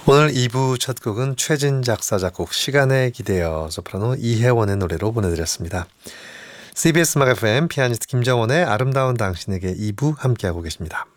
오늘 2부 첫 곡은 최진 작사 작곡 시간에 기대어 소프라노 이혜원의 노래로 보내드렸습니다. CBS 음악 FM 피아니스트 김정원의 아름다운 당신에게 2부 함께하고 계십니다.